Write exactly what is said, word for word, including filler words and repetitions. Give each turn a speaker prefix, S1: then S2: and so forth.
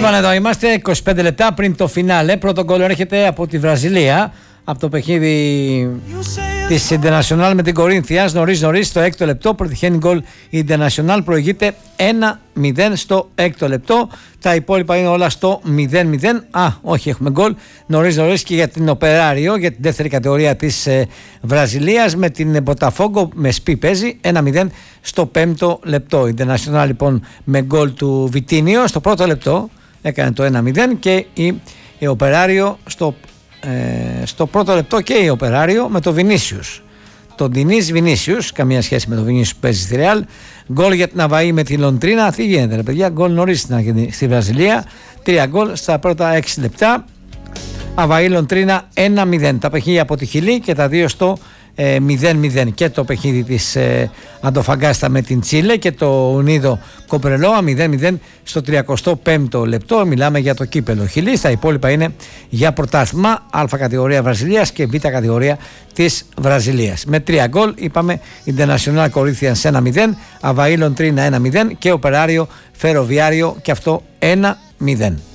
S1: Λοιπόν, εδώ είμαστε είκοσι πέντε λεπτά πριν το φινάλε. Πρώτο γκολ έρχεται από τη Βραζιλία, από το παιχνίδι της International με την Κορίνθιας. Νωρίς νωρίς στο έκτο λεπτό πρωτυχαίνει γκολ η International, προηγείται ένα μηδέν στο έκτο λεπτό. Τα υπόλοιπα είναι όλα στο μηδέν μηδέν. Α, όχι, έχουμε γκολ νωρίς νωρίς και για την Οπεράριο, για την δεύτερη κατηγορία της ε, Βραζιλίας, με την Μποταφόγκο με σπι παίζει ένα μηδέν στο πέμπτο λεπτό. Η International λοιπόν με γκολ του Βιτίνιο στο πρώτο λεπτό έκανε το ένα μηδέν και η, η Οπεράριο στο Ε, στο πρώτο λεπτό και η Οπεράριο με το Βινίσιους, τον Ντινίς Βινίσιους, καμία σχέση με το Βινίσιους που παίζει στη Ρεάλ. Γκολ για την Αβαή με τη Λοντρίνα. Τι γίνεται ρε παιδιά, γκολ νωρίς στην, στη Βραζιλία, τρία γκολ στα πρώτα έξι λεπτά. Αβαή Λοντρίνα ένα μηδέν, τα παιχνίδια από τη Χιλή και τα δύο στο ε, μηδέν μηδέν, και το παιχνίδι της ε, Αντοφαγκάστα με την Τσίλε και το Ουνίδο Κομπρελόα μηδέν μηδέν στο τριακοστό πέμπτο λεπτό. Μιλάμε για το κύπελο Χιλής. Τα υπόλοιπα είναι για πρωτάθλημα Α κατηγορία Βραζιλίας και Β κατηγορία της Βραζιλίας. Με τρία γκολ είπαμε International Corinthians ένα μηδέν, Αβαή Λοντρίνα ένα μηδέν και Οπεράριο Φεροβιάριο και αυτό ένα μηδέν.